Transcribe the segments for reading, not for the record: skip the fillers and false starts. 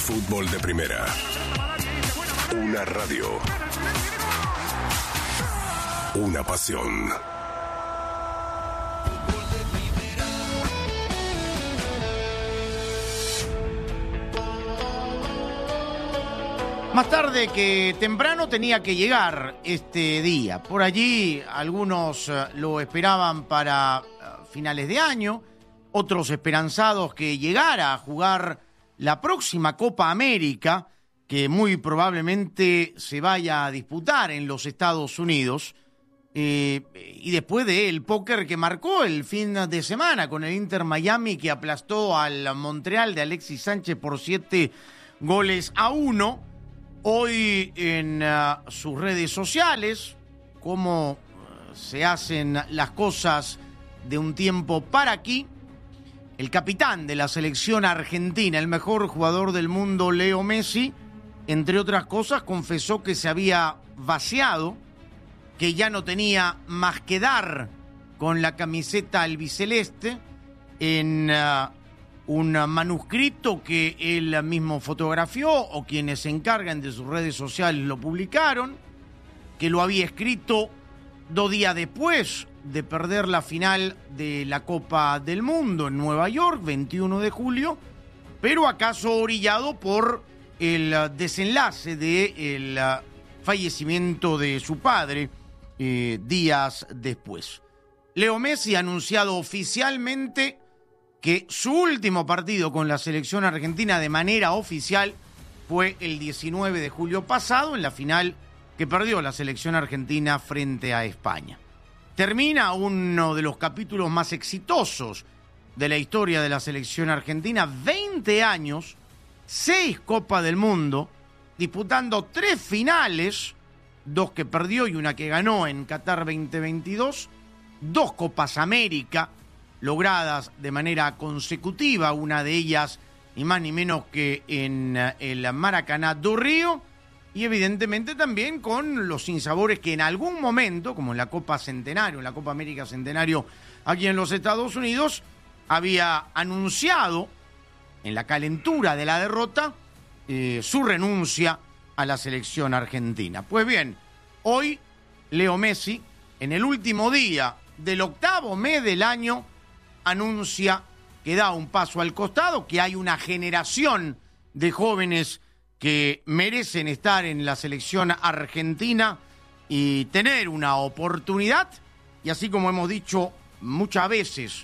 Fútbol de Primera. Una radio. Una pasión. Más tarde que temprano tenía que llegar este día. Por allí algunos lo esperaban para finales de año, otros esperanzados que llegara a jugar la próxima Copa América, que muy probablemente se vaya a disputar en los Estados Unidos, y después del póker que marcó el fin de semana con el Inter Miami, que aplastó al Montreal de Alexis Sánchez por 7-1. Hoy en sus redes sociales, cómo se hacen las cosas de un tiempo para aquí, el capitán de la selección argentina, el mejor jugador del mundo, Leo Messi, entre otras cosas, confesó que se había vaciado, que ya no tenía más que dar con la camiseta albiceleste en un manuscrito que él mismo fotografió o quienes se encargan de sus redes sociales lo publicaron, que lo había escrito 2 días después de perder la final de la Copa del Mundo en Nueva York, 21 de julio, pero acaso orillado por el desenlace del fallecimiento de su padre días después. Leo Messi ha anunciado oficialmente que su último partido con la selección argentina de manera oficial fue el 19 de julio pasado, en la final que perdió la selección argentina frente a España. Termina uno de los capítulos más exitosos de la historia de la selección argentina, 20 años, 6 Copas del Mundo, disputando 3 finales, 2 que perdió y una que ganó en Qatar 2022, 2 Copas América, logradas de manera consecutiva, una de ellas ni más ni menos que en el Maracaná do Río, y evidentemente también con los sinsabores que en algún momento, como en la Copa Centenario, en la Copa América Centenario aquí en los Estados Unidos, había anunciado en la calentura de la derrota su renuncia a la selección argentina. Pues bien, hoy Leo Messi, en el último día del 8º mes del año, anuncia que da un paso al costado, que hay una generación de jóvenes que merecen estar en la selección argentina y tener una oportunidad, y así como hemos dicho muchas veces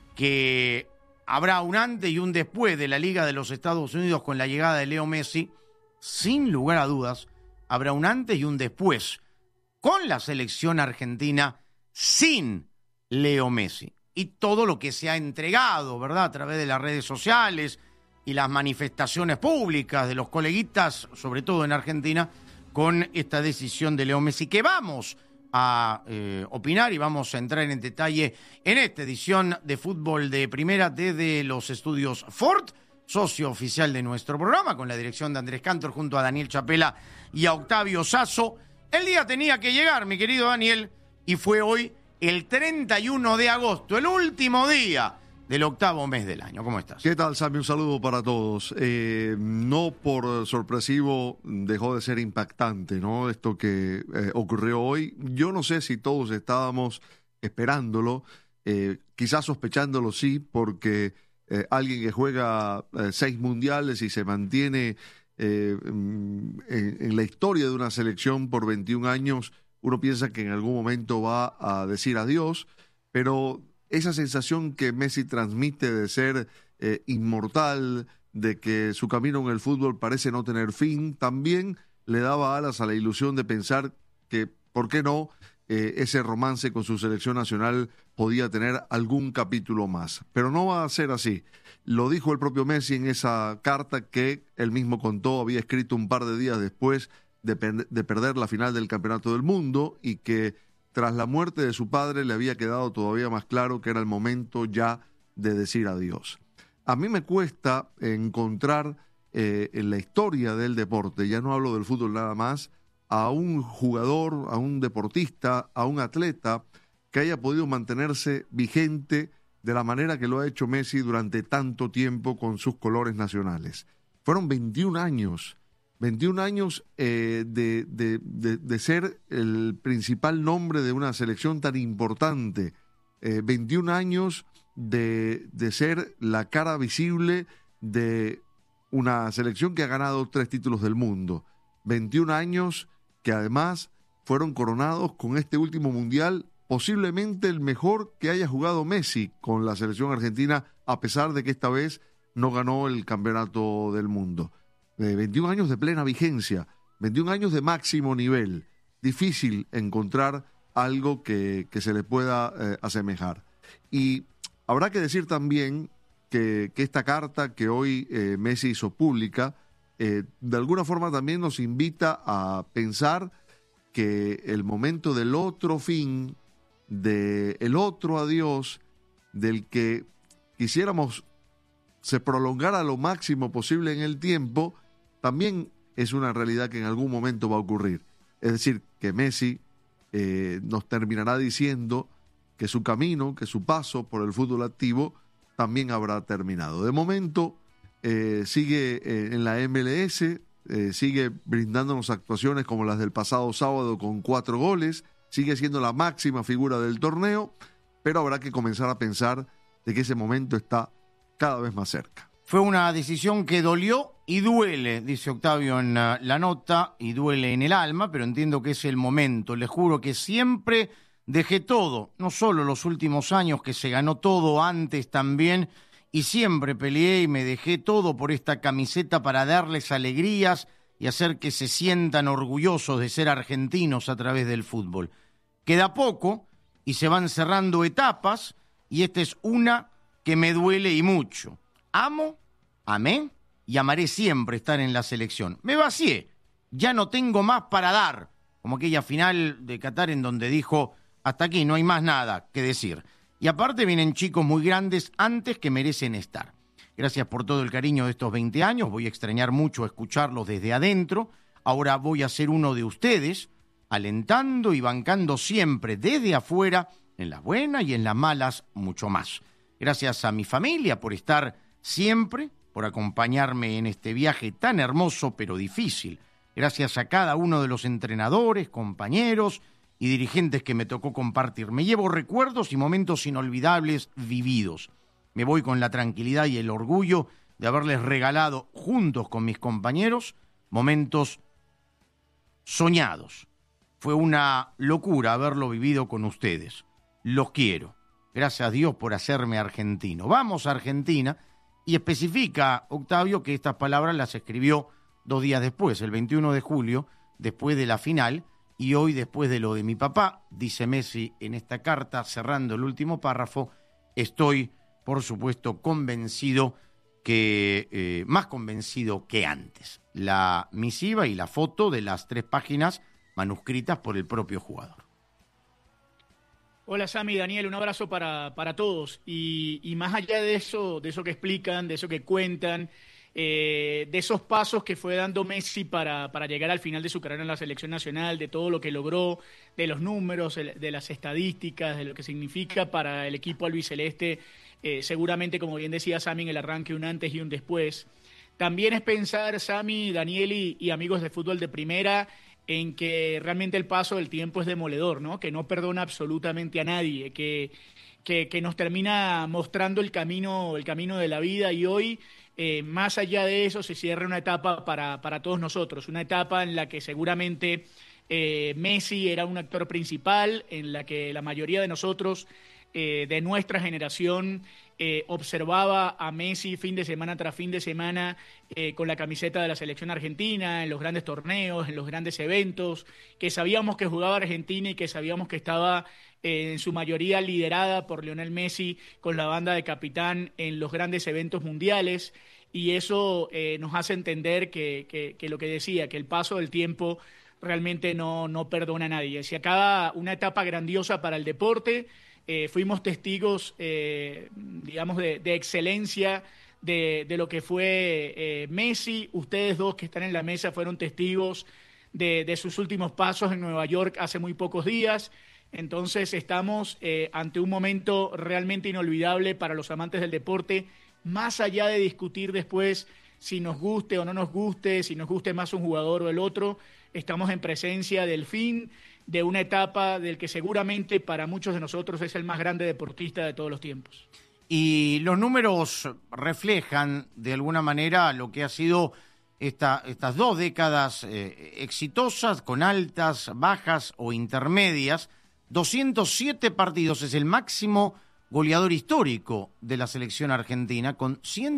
que habrá un antes y un después de la Liga de los Estados Unidos con la llegada de Leo Messi, sin lugar a dudas habrá un antes y un después con la selección argentina sin Leo Messi. Y todo lo que se ha entregado, ¿verdad?, a través de las redes sociales y las manifestaciones públicas de los coleguitas, sobre todo en Argentina, con esta decisión de Leo Messi, que vamos a opinar y vamos a entrar en detalle en esta edición de Fútbol de Primera desde los estudios Ford, socio oficial de nuestro programa, con la dirección de Andrés Cantor, junto a Daniel Chapela y a Octavio Sasso. El día tenía que llegar, mi querido Daniel, y fue hoy el 31 de agosto, el último día del 8º mes del año. ¿Cómo estás? ¿Qué tal, Sammy? Un saludo para todos. No por sorpresivo dejó de ser impactante, ¿no? Esto que ocurrió hoy. Yo no sé si todos estábamos esperándolo, quizás sospechándolo sí, porque alguien que juega 6 mundiales y se mantiene en la historia de una selección por 21 años, uno piensa que en algún momento va a decir adiós, pero esa sensación que Messi transmite de ser inmortal, de que su camino en el fútbol parece no tener fin, también le daba alas a la ilusión de pensar que, ¿por qué no?, ese romance con su selección nacional podía tener algún capítulo más. Pero no va a ser así. Lo dijo el propio Messi en esa carta que él mismo contó, había escrito un par de días después de perder la final del Campeonato del Mundo, y que tras la muerte de su padre le había quedado todavía más claro que era el momento ya de decir adiós. A mí me cuesta encontrar en la historia del deporte, ya no hablo del fútbol nada más, a un jugador, a un deportista, a un atleta que haya podido mantenerse vigente de la manera que lo ha hecho Messi durante tanto tiempo con sus colores nacionales. Fueron 21 años. 21 años de ser el principal nombre de una selección tan importante. 21 años de ser la cara visible de una selección que ha ganado 3 títulos del mundo. 21 años que además fueron coronados con este último mundial, posiblemente el mejor que haya jugado Messi con la selección argentina, a pesar de que esta vez no ganó el campeonato del mundo. 21 años de plena vigencia, 21 años de máximo nivel. Difícil encontrar algo que se le pueda asemejar. Y habrá que decir también que esta carta que hoy Messi hizo pública, de alguna forma también nos invita a pensar que el momento del otro fin, del otro adiós, del que quisiéramos se prolongara lo máximo posible en el tiempo, también es una realidad que en algún momento va a ocurrir. Es decir, que Messi nos terminará diciendo que su camino, que su paso por el fútbol activo también habrá terminado. De momento sigue en la MLS, sigue brindándonos actuaciones como las del pasado sábado con 4 goles, sigue siendo la máxima figura del torneo, pero habrá que comenzar a pensar de que ese momento está cada vez más cerca. Fue una decisión que dolió y duele, dice Octavio en la nota, y duele en el alma, pero entiendo que es el momento. Les juro que siempre dejé todo, no solo los últimos años que se ganó todo, antes también, y siempre peleé y me dejé todo por esta camiseta para darles alegrías y hacer que se sientan orgullosos de ser argentinos a través del fútbol. Queda poco y se van cerrando etapas y esta es una que me duele y mucho. Amo, amé y amaré siempre estar en la selección. Me vacié, ya no tengo más para dar, como aquella final de Qatar en donde dijo, hasta aquí no hay más nada que decir. Y aparte vienen chicos muy grandes antes que merecen estar. Gracias por todo el cariño de estos 20 años, voy a extrañar mucho escucharlos desde adentro. Ahora voy a ser uno de ustedes, alentando y bancando siempre desde afuera, en las buenas y en las malas, mucho más. Gracias a mi familia por estar siempre, por acompañarme en este viaje tan hermoso pero difícil. Gracias a cada uno de los entrenadores, compañeros y dirigentes que me tocó compartir. Me llevo recuerdos y momentos inolvidables vividos. Me voy con la tranquilidad y el orgullo de haberles regalado, juntos con mis compañeros, momentos soñados. Fue una locura haberlo vivido con ustedes. Los quiero. Gracias a Dios por hacerme argentino. Vamos a Argentina. Y especifica Octavio que estas palabras las escribió 2 días después, el 21 de julio, después de la final, y hoy después de lo de mi papá, dice Messi en esta carta, cerrando el último párrafo, estoy, por supuesto, convencido que, más convencido que antes. La misiva y la foto de las 3 páginas manuscritas por el propio jugador. Hola Sammy, Daniel, un abrazo para todos y más allá de eso que explican, de eso que cuentan, de esos pasos que fue dando Messi para llegar al final de su carrera en la selección nacional, de todo lo que logró, de los números, de las estadísticas, de lo que significa para el equipo albiceleste, seguramente, como bien decía Sammy, en el arranque un antes y un después. También es pensar, Sammy, Daniel y amigos de fútbol de primera, en que realmente el paso del tiempo es demoledor, ¿no? Que no perdona absolutamente a nadie, que nos termina mostrando el camino de la vida y hoy, más allá de eso, se cierra una etapa para todos nosotros, una etapa en la que seguramente Messi era un actor principal, en la que la mayoría de nosotros, de nuestra generación, observaba a Messi fin de semana tras fin de semana con la camiseta de la selección argentina, en los grandes torneos, en los grandes eventos, que sabíamos que jugaba Argentina y que sabíamos que estaba en su mayoría liderada por Lionel Messi con la banda de capitán en los grandes eventos mundiales, y eso nos hace entender que lo que decía, que el paso del tiempo realmente no perdona a nadie. Se acaba una etapa grandiosa para el deporte. Fuimos testigos, digamos, de excelencia de lo que fue Messi. Ustedes dos que están en la mesa fueron testigos de sus últimos pasos en Nueva York hace muy pocos días. Entonces estamos ante un momento realmente inolvidable para los amantes del deporte más allá de discutir después si nos guste o no nos guste, si nos guste más un jugador o el otro, estamos en presencia del fin de una etapa del que seguramente para muchos de nosotros es el más grande deportista de todos los tiempos. Y los números reflejan de alguna manera lo que ha sido estas 2 décadas exitosas, con altas, bajas o intermedias. 207 partidos, es el máximo goleador histórico de la selección argentina, con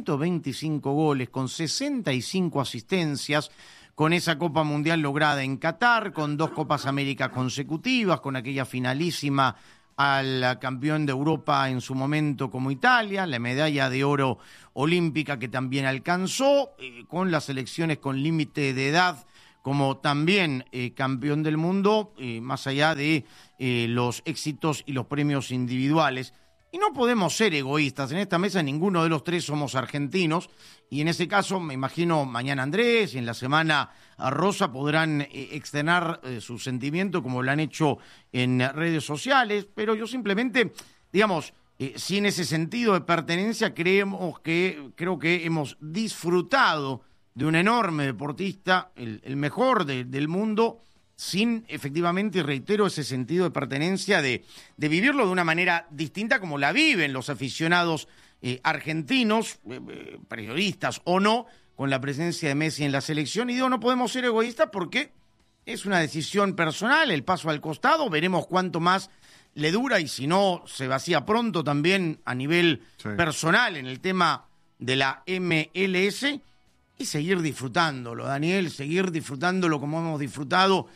125 goles, con 65 asistencias, con esa Copa Mundial lograda en Qatar, con 2 Copas América consecutivas, con aquella finalísima al campeón de Europa en su momento como Italia, la medalla de oro olímpica que también alcanzó, con las selecciones con límite de edad como también campeón del mundo, más allá de los éxitos y los premios individuales. Y no podemos ser egoístas. En esta mesa ninguno de los 3 somos argentinos. Y en ese caso, me imagino, mañana Andrés y en la semana a Rosa podrán externar su sentimiento como lo han hecho en redes sociales. Pero yo simplemente, digamos, sin ese sentido de pertenencia, creo que hemos disfrutado de un enorme deportista, el mejor del mundo, sin efectivamente, y reitero, ese sentido de pertenencia de vivirlo de una manera distinta como la viven los aficionados argentinos, periodistas o no, con la presencia de Messi en la selección. Y digo, no podemos ser egoístas porque es una decisión personal, el paso al costado, veremos cuánto más le dura y si no se vacía pronto también a nivel personal en el tema de la MLS. Y seguir disfrutándolo, Daniel, seguir disfrutándolo como hemos disfrutado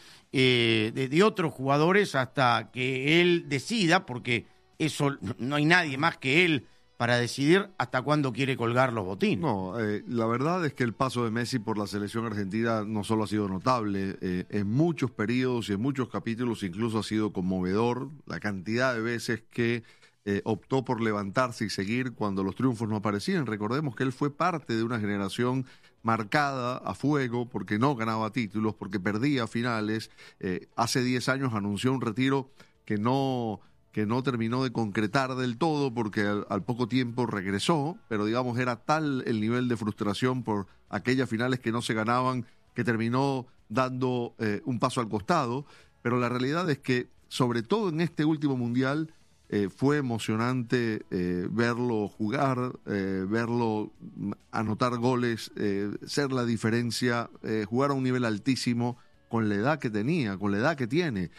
de otros jugadores hasta que él decida, porque eso no hay nadie más que él para decidir hasta cuándo quiere colgar los botines. No, la verdad es que el paso de Messi por la selección argentina no solo ha sido notable, en muchos periodos y en muchos capítulos incluso ha sido conmovedor la cantidad de veces que optó por levantarse y seguir cuando los triunfos no aparecían. Recordemos que él fue parte de una generación marcada a fuego porque no ganaba títulos, porque perdía finales. Hace 10 años anunció un retiro que no terminó de concretar del todo porque al poco tiempo regresó, pero digamos era tal el nivel de frustración por aquellas finales que no se ganaban que terminó dando un paso al costado. Pero la realidad es que, sobre todo en este último mundial, fue emocionante verlo jugar, verlo anotar goles, ser la diferencia, jugar a un nivel altísimo con la edad que tenía, con la edad que tiene.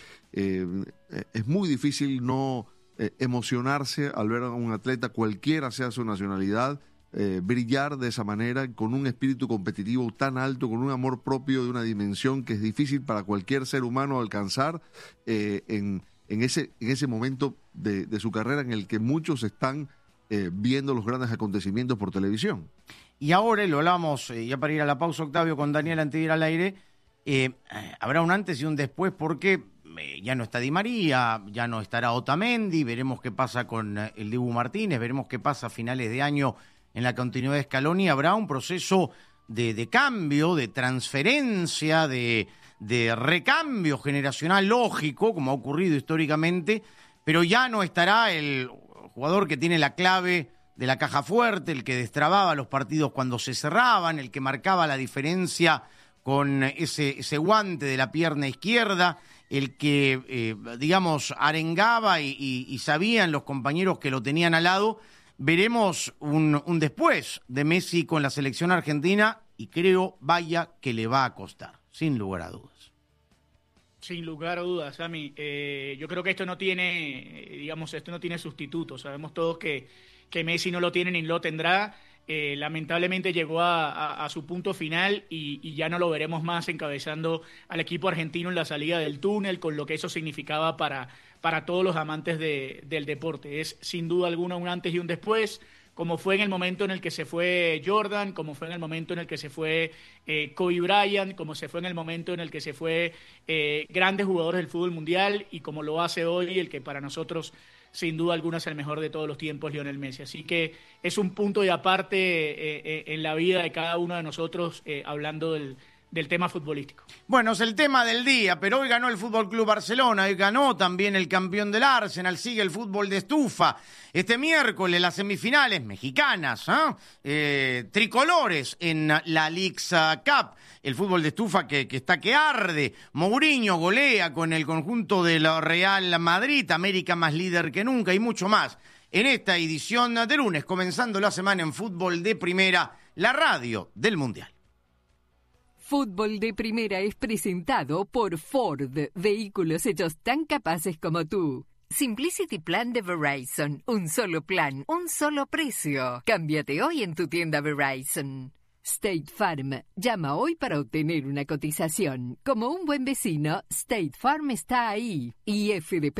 Es muy difícil no emocionarse al ver a un atleta, cualquiera sea su nacionalidad, brillar de esa manera, con un espíritu competitivo tan alto, con un amor propio de una dimensión que es difícil para cualquier ser humano alcanzar en ese momento de su carrera en el que muchos están viendo los grandes acontecimientos por televisión. Y ahora, y lo hablamos ya para ir a la pausa, Octavio, con Daniel antes de ir al aire, habrá un antes y un después porque ya no está Di María, ya no estará Otamendi, veremos qué pasa con el Dibu Martínez, veremos qué pasa a finales de año en la continuidad de Scaloni. Habrá un proceso de cambio, de transferencia, de recambio generacional lógico, como ha ocurrido históricamente, pero ya no estará el jugador que tiene la clave de la caja fuerte, el que destrababa los partidos cuando se cerraban, el que marcaba la diferencia con ese guante de la pierna izquierda, el que, arengaba y sabían los compañeros que lo tenían al lado. Veremos un después de Messi con la selección argentina y creo, vaya, que le va a costar, sin lugar a dudas. Sin lugar a dudas, Sammy. Yo creo que esto no tiene sustituto. Sabemos todos que Messi no lo tiene ni lo tendrá. Lamentablemente llegó a su punto final y ya no lo veremos más encabezando al equipo argentino en la salida del túnel, con lo que eso significaba para todos los amantes del deporte. Es sin duda alguna un antes y un después, como fue en el momento en el que se fue Jordan, como fue en el momento en el que se fue Kobe Bryant, como se fue en el momento en el que se fue grandes jugadores del fútbol mundial, y como lo hace hoy el que para nosotros sin duda alguna es el mejor de todos los tiempos, Lionel Messi. Así que es un punto de aparte en la vida de cada uno de nosotros, hablando del tema futbolístico. Bueno, es el tema del día, pero hoy ganó el Fútbol Club Barcelona, hoy ganó también el campeón del Arsenal, sigue el fútbol de estufa. Este miércoles las semifinales mexicanas, tricolores en la Leagues Cup, el fútbol de estufa que está que arde. Mourinho golea con el conjunto del Real Madrid, América más líder que nunca y mucho más. En esta edición de lunes, comenzando la semana en Fútbol de Primera, la radio del Mundial. Fútbol de Primera es presentado por Ford, vehículos hechos tan capaces como tú. Simplicity Plan de Verizon, un solo plan, un solo precio. Cámbiate hoy en tu tienda Verizon. State Farm, llama hoy para obtener una cotización. Como un buen vecino, State Farm está ahí. Y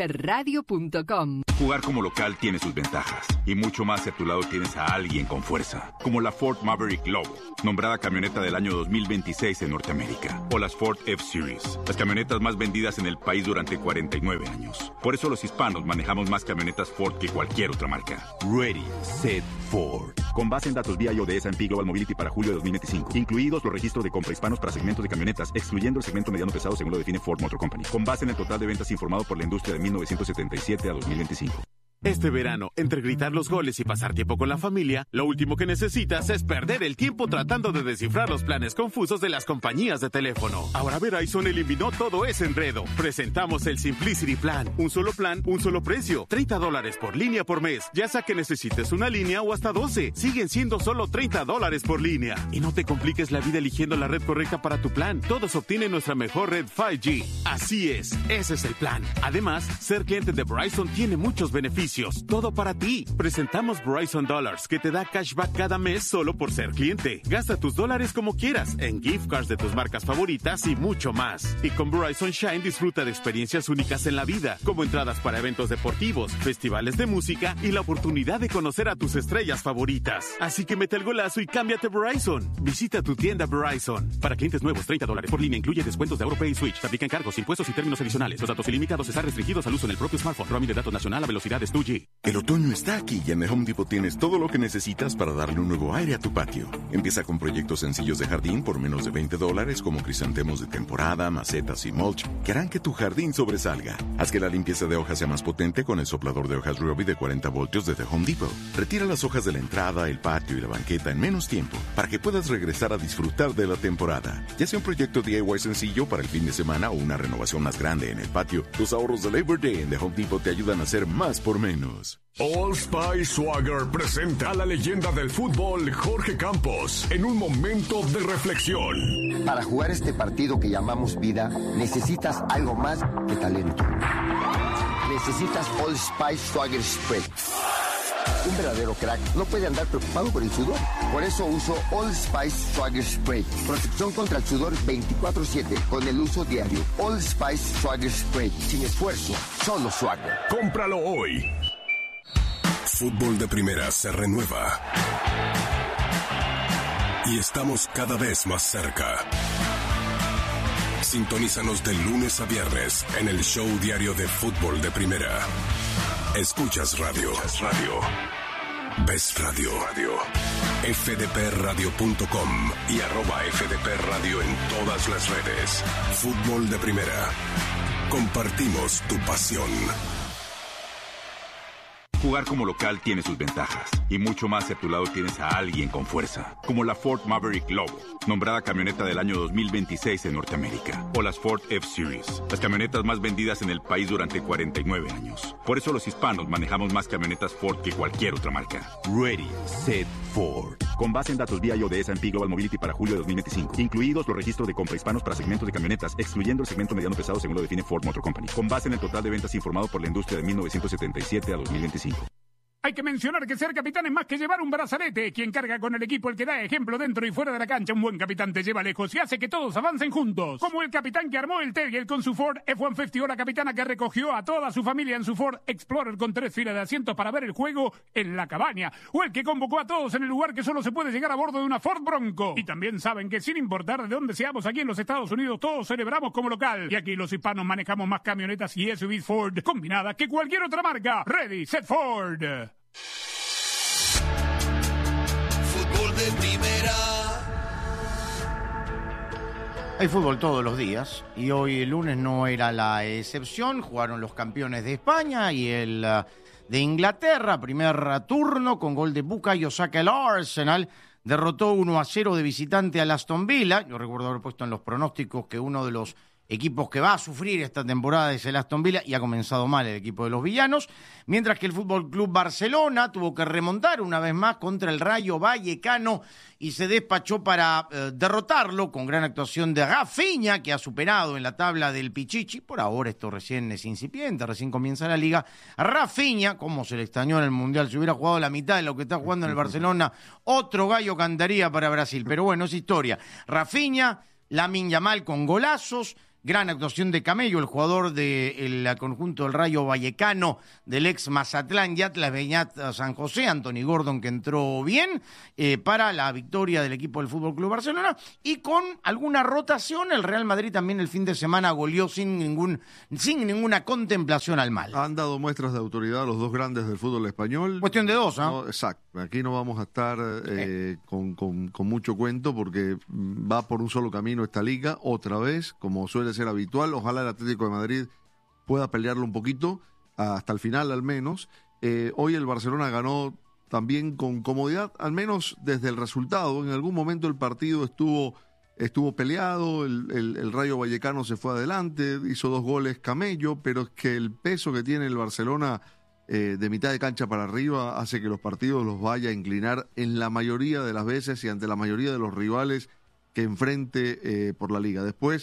fdpradio.com. Jugar como local tiene sus ventajas. Y mucho más si a tu lado tienes a alguien con fuerza. Como la Ford Maverick Lobo, nombrada camioneta del año 2026 en Norteamérica. O las Ford F-Series, las camionetas más vendidas en el país durante 49 años. Por eso los hispanos manejamos más camionetas Ford que cualquier otra marca. Ready, Set, Ford. Con base en datos BIO de S&P Global Mobility para julio de 2025. Incluidos los registros de compra hispanos para segmentos de camionetas, excluyendo el segmento mediano pesado según lo define Ford Motor Company. Con base en el total de ventas informado por la industria de 1977 a 2025. Este verano, entre gritar los goles y pasar tiempo con la familia, lo último que necesitas es perder el tiempo tratando de descifrar los planes confusos de las compañías de teléfono. Ahora Verizon eliminó todo ese enredo. Presentamos el Simplicity Plan. Un solo plan, un solo precio. $30 por línea por mes. Ya sea que necesites una línea o hasta 12. Siguen siendo solo $30 por línea. Y no te compliques la vida eligiendo la red correcta para tu plan. Todos obtienen nuestra mejor red 5G. Así es, ese es el plan. Además, ser cliente de Verizon tiene muchos beneficios. Todo para ti. Presentamos Verizon Dollars, que te da cashback cada mes solo por ser cliente. Gasta tus dólares como quieras, en gift cards de tus marcas favoritas y mucho más. Y con Verizon Shine disfruta de experiencias únicas en la vida, como entradas para eventos deportivos, festivales de música y la oportunidad de conocer a tus estrellas favoritas. Así que mete el golazo y cámbiate Verizon. Visita tu tienda Verizon. Para clientes nuevos, $30 por línea incluye descuentos de AuroPay y Switch. Se aplican cargos, impuestos y términos adicionales. Los datos ilimitados están restringidos al uso en el propio smartphone. Roaming de datos nacional a velocidades 2G. El otoño está aquí y en The Home Depot tienes todo lo que necesitas para darle un nuevo aire a tu patio. Empieza con proyectos sencillos de jardín por menos de $20, como crisantemos de temporada, macetas y mulch, que harán que tu jardín sobresalga. Haz que la limpieza de hojas sea más potente con el soplador de hojas Ryobi de 40 voltios de The Home Depot. Retira las hojas de la entrada, el patio y la banqueta en menos tiempo para que puedas regresar a disfrutar de la temporada. Ya sea un proyecto DIY sencillo para el fin de semana o una renovación más grande en el patio, los ahorros de Labor Day en The Home Depot te ayudan a hacer más por menos. Old Spice Swagger presenta a la leyenda del fútbol Jorge Campos en un momento de reflexión. Para jugar este partido que llamamos vida, necesitas algo más que talento. Necesitas Old Spice Swagger Spray. Un verdadero crack no puede andar preocupado por el sudor. Por eso uso Old Spice Swagger Spray. Protección contra el sudor 24/7 con el uso diario. Old Spice Swagger Spray. Sin esfuerzo, solo swagger. Cómpralo hoy. Fútbol de Primera se renueva. Y estamos cada vez más cerca. Sintonízanos de lunes a viernes en el show diario de Fútbol de Primera. Escuchas radio. Ves radio. fdpradio.com y @fdpradio en todas las redes. Fútbol de Primera. Compartimos tu pasión. Jugar como local tiene sus ventajas. Y mucho más si a tu lado tienes a alguien con fuerza. Como la Ford Maverick Lobo, nombrada camioneta del año 2026 en Norteamérica. O las Ford F-Series, las camionetas más vendidas en el país durante 49 años. Por eso los hispanos manejamos más camionetas Ford que cualquier otra marca. Ready, Set, Ford. Con base en datos BIO de S&P Global Mobility para julio de 2025. Incluidos los registros de compra hispanos para segmentos de camionetas, excluyendo el segmento mediano pesado según lo define Ford Motor Company. Con base en el total de ventas informado por la industria de 1977 a 2025. Hay que mencionar que ser capitán es más que llevar un brazalete. Quien carga con el equipo, el que da ejemplo dentro y fuera de la cancha. Un buen capitán te lleva lejos y hace que todos avancen juntos. Como el capitán que armó el Terrier con su Ford F-150 o la capitana que recogió a toda su familia en su Ford Explorer con 3 filas de asientos para ver el juego en la cabaña. O el que convocó a todos en el lugar que solo se puede llegar a bordo de una Ford Bronco. Y también saben que sin importar de dónde seamos aquí en los Estados Unidos, todos celebramos como local. Y aquí los hispanos manejamos más camionetas y SUVs Ford combinadas que cualquier otra marca. Ready, Set, Ford. Fútbol de Primera. Hay fútbol todos los días y hoy el lunes no era la excepción. Jugaron los campeones de España y el de Inglaterra. Primer turno con gol de Bukayo Saka. El Arsenal derrotó 1-0 de visitante al Aston Villa. Yo recuerdo haber puesto en los pronósticos que uno de los equipos que va a sufrir esta temporada es el Aston Villa, y ha comenzado mal el equipo de los villanos, mientras que el Fútbol Club Barcelona tuvo que remontar una vez más contra el Rayo Vallecano y se despachó para derrotarlo con gran actuación de Rafinha, que ha superado en la tabla del Pichichi. Por ahora esto recién es incipiente, recién comienza la liga. Rafinha, como se le extrañó en el Mundial, si hubiera jugado la mitad de lo que está jugando en el Barcelona, otro gallo cantaría para Brasil, pero bueno, es historia. Rafinha, Lamine Yamal con golazos. Gran actuación de Camello, el jugador del conjunto del Rayo Vallecano, del ex Mazatlán y Atlas Beñat San José, Anthony Gordon, que entró bien para la victoria del equipo del Fútbol Club Barcelona, y con alguna rotación el Real Madrid también el fin de semana goleó sin ninguna contemplación al mal. Han dado muestras de autoridad los dos grandes del fútbol español. Cuestión de dos, ¿no? Exacto, aquí no vamos a estar con mucho cuento, porque va por un solo camino esta liga, otra vez, como suele ser habitual. Ojalá el Atlético de Madrid pueda pelearlo un poquito, hasta el final al menos. Hoy el Barcelona ganó también con comodidad, al menos desde el resultado. En algún momento el partido estuvo peleado, el Rayo Vallecano se fue adelante, hizo 2 goles Camello, pero es que el peso que tiene el Barcelona de mitad de cancha para arriba hace que los partidos los vaya a inclinar en la mayoría de las veces y ante la mayoría de los rivales que enfrente por la liga. Después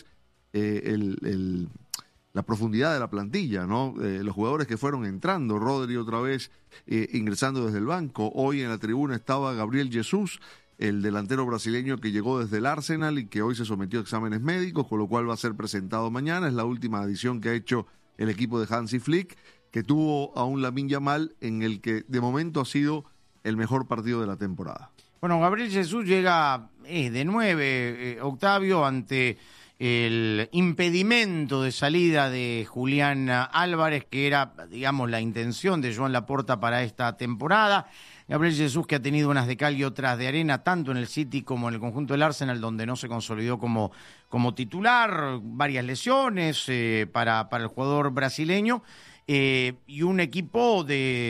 la profundidad de la plantilla, ¿no? Los jugadores que fueron entrando, Rodri otra vez ingresando desde el banco. Hoy en la tribuna estaba Gabriel Jesús, el delantero brasileño que llegó desde el Arsenal y que hoy se sometió a exámenes médicos, con lo cual va a ser presentado mañana. Es la última adición que ha hecho el equipo de Hansi Flick, que tuvo a un Lamine Yamal en el que de momento ha sido el mejor partido de la temporada. Bueno, Gabriel Jesús llega de 9, Octavio, ante el impedimento de salida de Julián Álvarez, que era, digamos, la intención de Joan Laporta para esta temporada. Gabriel Jesús, que ha tenido unas de cal y otras de arena, tanto en el City como en el conjunto del Arsenal, donde no se consolidó como titular, varias lesiones para el jugador brasileño. Y un equipo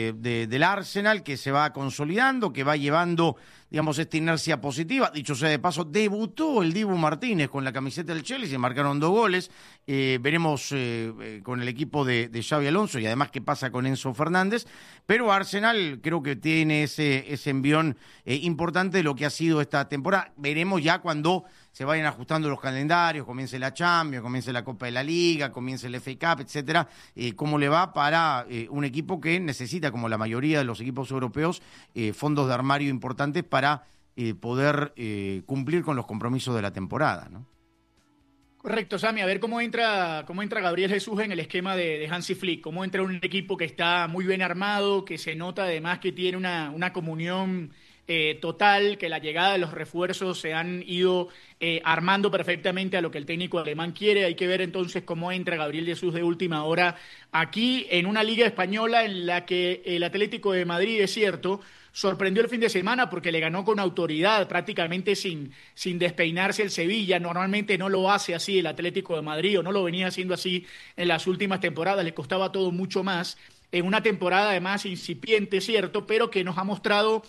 del Arsenal que se va consolidando, que va llevando, digamos, esta inercia positiva. Dicho sea de paso, debutó el Dibu Martínez con la camiseta del Chelsea, se marcaron 2 goles. Veremos con el equipo de Xabi Alonso y además qué pasa con Enzo Fernández. Pero Arsenal creo que tiene ese envión importante de lo que ha sido esta temporada. Veremos ya cuando se vayan ajustando los calendarios, comience la Champions, comience la Copa de la Liga, comience el FA Cup, etcétera, cómo le va para un equipo que necesita, como la mayoría de los equipos europeos, fondos de armario importantes para poder cumplir con los compromisos de la temporada, ¿no? Correcto, Sammy. A ver cómo entra Gabriel Jesús en el esquema de Hansi Flick, cómo entra un equipo que está muy bien armado, que se nota además que tiene una comunión total, que la llegada de los refuerzos se han ido armando perfectamente a lo que el técnico alemán quiere. Hay que ver entonces cómo entra Gabriel Jesús de última hora aquí en una liga española en la que el Atlético de Madrid, es cierto, sorprendió el fin de semana porque le ganó con autoridad, prácticamente sin despeinarse el Sevilla. Normalmente no lo hace así el Atlético de Madrid, o no lo venía haciendo así en las últimas temporadas, le costaba todo mucho más. En una temporada además incipiente, cierto, pero que nos ha mostrado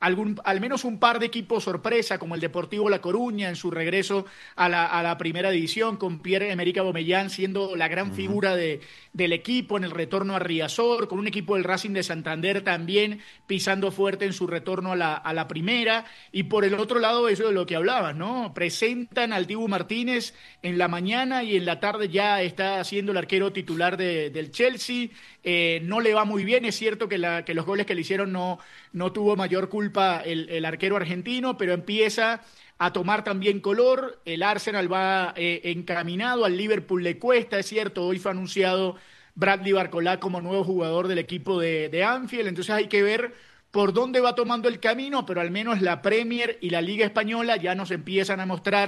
al menos un par de equipos sorpresa, como el Deportivo La Coruña en su regreso a la primera división, con Pierre-Emerick Aubameyang siendo la gran figura del equipo en el retorno a Riazor, con un equipo del Racing de Santander también pisando fuerte en su retorno a la primera. Y por el otro lado, eso de lo que hablabas, ¿no? Presentan al Dibu Martínez en la mañana y en la tarde ya está siendo el arquero titular del Chelsea. No le va muy bien, es cierto que los goles que le hicieron no tuvo mayor culpa el arquero argentino, pero empieza a tomar también color. El Arsenal va encaminado, al Liverpool le cuesta, es cierto, hoy fue anunciado Bradley Barcola como nuevo jugador del equipo de Anfield, entonces hay que ver por dónde va tomando el camino, pero al menos la Premier y la Liga Española ya nos empiezan a mostrar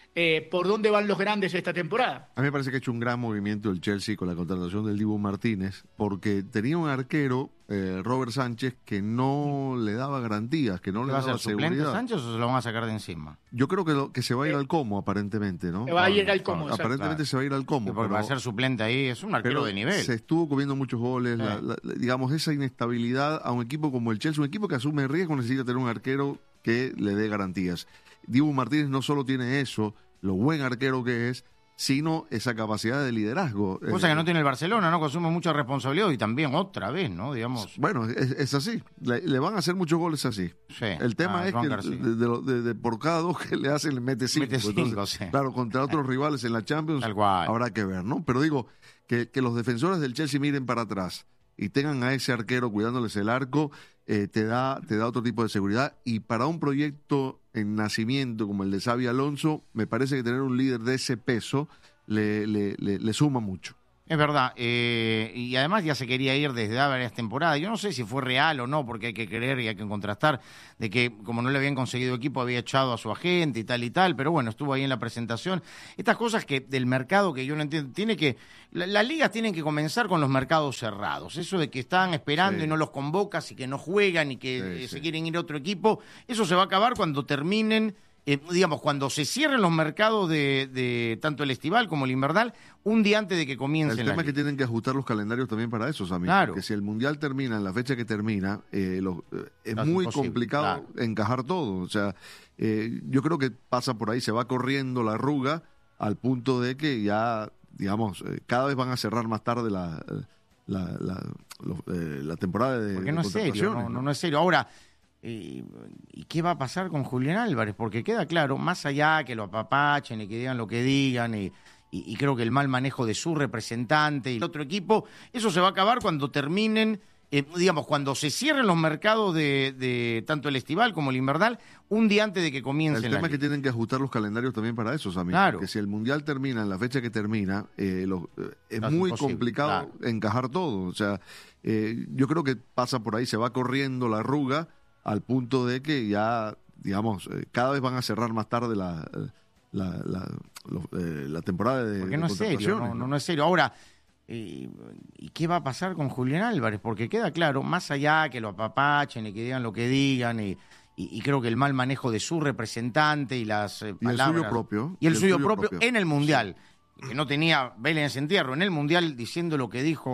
por dónde van los grandes esta temporada. A mí me parece que ha hecho un gran movimiento el Chelsea con la contratación del Dibu Martínez, porque tenía un arquero, Robert Sánchez, que no le daba garantías, que no le daba seguridad. ¿Suplente Sánchez o se lo van a sacar de encima? Yo creo que se va a ir al Como, aparentemente, ¿no? Se va a ir al Como, aparentemente se va a ir al Como. Porque va a ser suplente ahí, es un arquero de nivel. Se estuvo comiendo muchos goles, digamos, esa inestabilidad a un equipo como el Chelsea, un equipo que asume riesgo, necesita tener un arquero que le dé garantías. Dibu Martínez no solo tiene eso, lo buen arquero que es, sino esa capacidad de liderazgo. Cosa que no tiene el Barcelona, ¿no? Consume mucha responsabilidad y también otra vez, ¿no? Digamos. Bueno, es así. Le van a hacer muchos goles así. Sí. El tema es que de por cada dos que le hacen, le mete 5. Entonces, sí. Claro, contra otros rivales en la Champions habrá que ver, ¿no? Pero digo, que los defensores del Chelsea miren para atrás y tengan a ese arquero cuidándoles el arco, te da otro tipo de seguridad. Y para un proyecto en nacimiento como el de Xabi Alonso, me parece que tener un líder de ese peso le suma mucho. Es verdad, y además ya se quería ir desde varias temporadas. Yo no sé si fue real o no, porque hay que creer y hay que contrastar de que como no le habían conseguido equipo había echado a su agente y tal, pero bueno, estuvo ahí en la presentación. Estas cosas que del mercado que yo no entiendo, las ligas tienen que comenzar con los mercados cerrados. Eso de que están esperando y no los convocas y que no juegan y que se quieren ir a otro equipo, eso se va a acabar cuando terminen. Digamos, cuando se cierren los mercados de tanto el estival como el invernal, un día antes de que comiencen. El tema es que tienen que ajustar los calendarios también para eso, Sammy. Claro. Porque si el Mundial termina en la fecha que termina, es muy complicado encajar todo. O sea, yo creo que pasa por ahí, se va corriendo la arruga al punto de que ya, digamos, cada vez van a cerrar más tarde la temporada de porque no es serio, no es serio. Ahora, ¿y qué va a pasar con Julián Álvarez? Porque queda claro, más allá que lo apapachen y que digan lo que digan, y creo que el mal manejo de su representante y el otro equipo, eso se va a acabar cuando terminen, digamos, cuando se cierren los mercados de tanto el estival como el invernal, un día antes de que comiencen. El tema es que tienen que ajustar los calendarios también para eso, Sammy. Claro. Porque si el Mundial termina en la fecha que termina, es muy complicado encajar todo. O sea, yo creo que pasa por ahí, se va corriendo la arruga al punto de que ya, digamos, cada vez van a cerrar más tarde la temporada de porque no es serio, no es serio. Ahora, ¿y qué va a pasar con Julián Álvarez? Porque queda claro, más allá que lo apapachen y que digan lo que digan, y creo que el mal manejo de su representante y las palabras... Y el suyo propio. en el Mundial, que no tenía Vélez en entierro, en el Mundial diciendo lo que dijo...